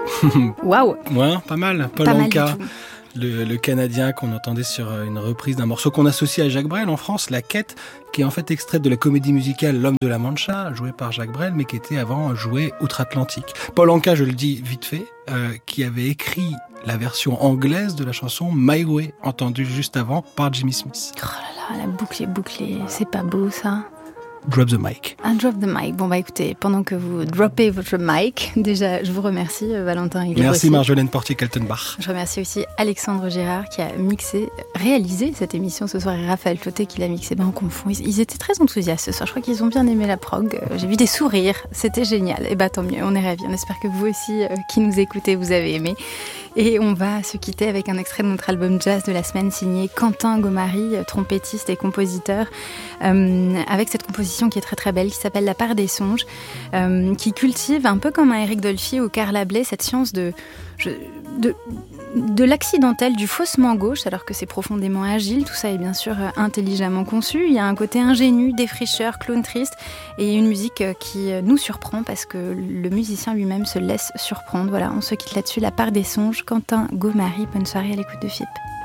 Waouh. Ouais, pas mal. Paul Pas mal Anka, du tout. le Canadien qu'on entendait sur une reprise d'un morceau qu'on associe à Jacques Brel en France, La Quête, qui est en fait extraite de la comédie musicale L'Homme de la Mancha, jouée par Jacques Brel, mais qui était avant jouée outre-Atlantique. Paul Anka, je le dis vite fait, qui avait écrit la version anglaise de la chanson My Way, entendue juste avant par Jimmy Smith. Oh là là, la boucle est bouclée. C'est pas beau, ça. Drop the mic. Un drop the mic. Bon, écoutez, pendant que vous droppez votre mic, déjà, je vous remercie, Valentin Higuer. Merci Marjolaine Portier-Kaltenbach. Je remercie aussi Alexandre Girard qui a réalisé cette émission ce soir, et Raphaël Toté qui l'a mixé. On confond. Ils étaient très enthousiastes ce soir. Je crois qu'ils ont bien aimé la prog. J'ai vu des sourires. C'était génial. Et tant mieux. On est ravis. On espère que vous aussi, qui nous écoutez, vous avez aimé. Et on va se quitter avec un extrait de notre album jazz de la semaine signé Quentin Gomary, trompettiste et compositeur, avec cette composition qui est très très belle, qui s'appelle La part des songes, qui cultive un peu comme un Éric Dolphy ou Carla Bley cette science de l'accidentel, du faussement gauche, alors que c'est profondément agile. Tout ça est bien sûr intelligemment conçu. Il y a un côté ingénu, défricheur, clown triste, et une musique qui nous surprend parce que le musicien lui-même se laisse surprendre. Voilà, on se quitte là-dessus. La part des songes, Quentin Gomary. Bonne soirée à l'écoute de FIP.